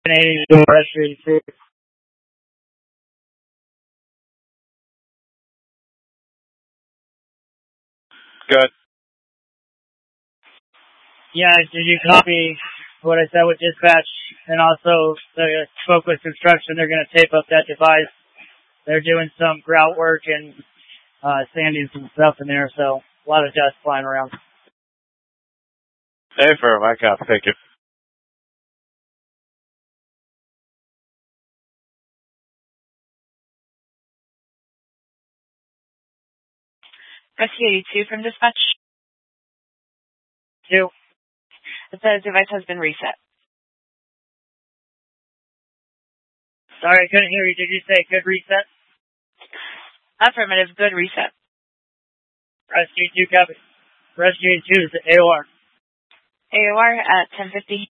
Canadian Rescue too. Good. Yeah, did you copy what I said with dispatch? And also, the spoke with construction. They're going to tape up that device. They're doing some grout work and sanding some stuff in there, so a lot of dust flying around. Hey, firm, I copy. Thank you. Rescue 82 from dispatch. 2. It says device has been reset. Sorry, I couldn't hear you. Did you say good reset? Affirmative, good reset. Rescue 2 copy. Rescue 2 is the AOR. AOR at 1050.